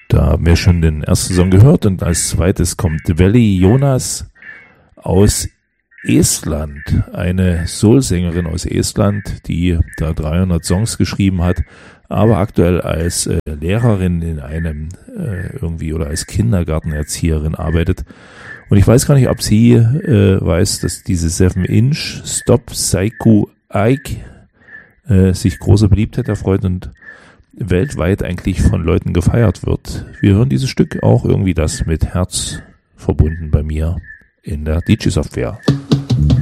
Da haben wir schon den ersten Song gehört und als zweites kommt Veli Jonas aus Estland, eine Soul-Sängerin aus Estland, die da 300 Songs geschrieben hat, aber aktuell als Lehrerin in einem oder als Kindergartenerzieherin arbeitet. Und ich weiß gar nicht, ob sie weiß, dass diese 7-Inch Stop Psycho Ike sich große Beliebtheit erfreut und weltweit eigentlich von Leuten gefeiert wird. Wir hören dieses Stück auch irgendwie das mit Herz verbunden bei mir in der DJ-Software.